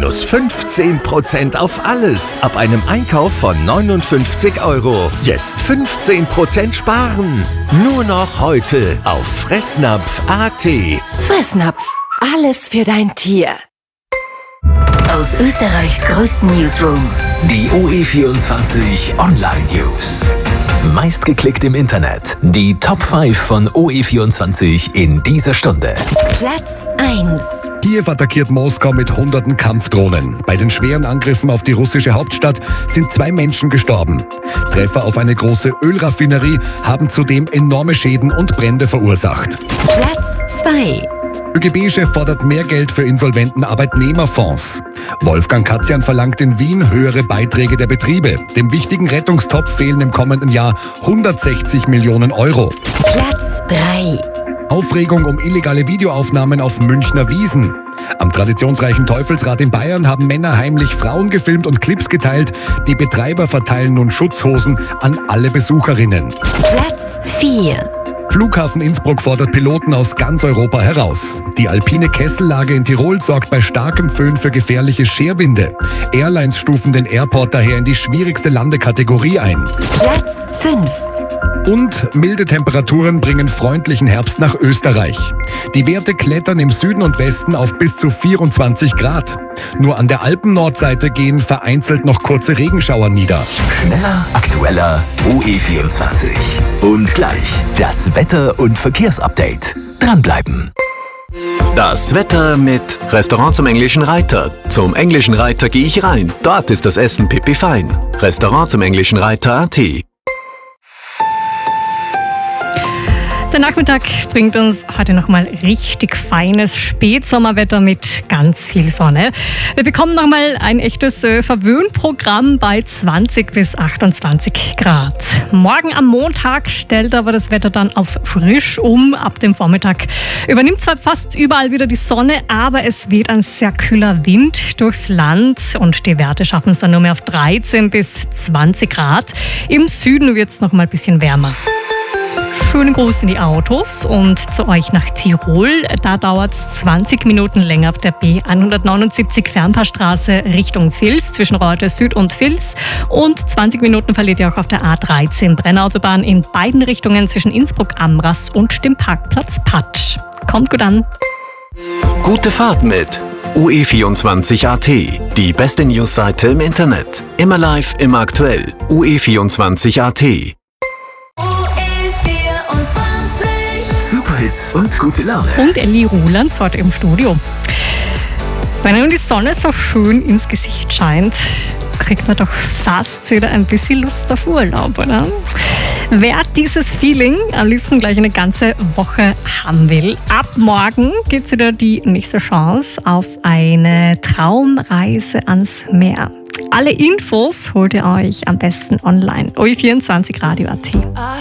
minus 15% auf alles ab einem Einkauf von 59 €. Jetzt 15% sparen. Nur noch heute auf Fressnapf.at. Fressnapf, alles für dein Tier. Aus Österreichs größten Newsroom. Die OE24 Online News. Meistgeklickt im Internet. Die Top 5 von OE24 in dieser Stunde. Platz 1. Kiew attackiert Moskau mit hunderten Kampfdrohnen. Bei den schweren Angriffen auf die russische Hauptstadt sind 2 Menschen gestorben. Treffer auf eine große Ölraffinerie haben zudem enorme Schäden und Brände verursacht. Platz 2. ÖGB-Chef fordert mehr Geld für insolventen Arbeitnehmerfonds. Wolfgang Katzian verlangt in Wien höhere Beiträge der Betriebe. Dem wichtigen Rettungstopf fehlen im kommenden Jahr 160 Millionen €. Platz 3. Aufregung um illegale Videoaufnahmen auf Münchner Wiesn. Am traditionsreichen Teufelsrad in Bayern haben Männer heimlich Frauen gefilmt und Clips geteilt. Die Betreiber verteilen nun Schutzhosen an alle Besucherinnen. Platz 4. Flughafen Innsbruck fordert Piloten aus ganz Europa heraus. Die alpine Kessellage in Tirol sorgt bei starkem Föhn für gefährliche Scherwinde. Airlines stufen den Airport daher in die schwierigste Landekategorie ein. Platz 5. Und milde Temperaturen bringen freundlichen Herbst nach Österreich. Die Werte klettern im Süden und Westen auf bis zu 24 Grad. Nur an der Alpen-Nordseite gehen vereinzelt noch kurze Regenschauer nieder. Schneller, aktueller, OE24. Und gleich das Wetter- und Verkehrsupdate. Dranbleiben. Das Wetter mit Restaurant zum Englischen Reiter. Zum Englischen Reiter gehe ich rein. Dort ist das Essen pipifein. Restaurant zum Englischen Reiter.at. Der Nachmittag bringt uns heute nochmal richtig feines Spätsommerwetter mit ganz viel Sonne. Wir bekommen nochmal ein echtes Verwöhnprogramm bei 20 bis 28 Grad. Morgen am Montag stellt aber das Wetter dann auf frisch um. Ab dem Vormittag übernimmt zwar fast überall wieder die Sonne, aber es weht ein sehr kühler Wind durchs Land und die Werte schaffen es dann nur mehr auf 13 bis 20 Grad. Im Süden wird es nochmal ein bisschen wärmer. Schönen Gruß in die Autos und zu euch nach Tirol. Da dauert es 20 Minuten länger auf der B179 Fernpaarstraße Richtung Vils zwischen Reuter Süd und Vils. Und 20 Minuten verliert ihr auch auf der A13 Brennautobahn in beiden Richtungen zwischen Innsbruck-Amras und dem Parkplatz Patsch. Kommt gut an. Gute Fahrt mit OE24.at. Die beste Newsseite im Internet. Immer live, immer aktuell. OE24.at. Superhits und gute Laune. Und Elli Rulands heute im Studio. Wenn nun die Sonne so schön ins Gesicht scheint, kriegt man doch fast wieder ein bisschen Lust auf Urlaub, oder? Wer dieses Feeling am liebsten gleich eine ganze Woche haben will, ab morgen gibt es wieder die nächste Chance auf eine Traumreise ans Meer. Alle Infos holt ihr euch am besten online. OE24 Radio.at.